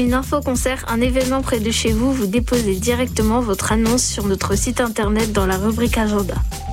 Une info-concert, un événement près de chez vous, vous déposez directement votre annonce sur notre site internet dans la rubrique agenda.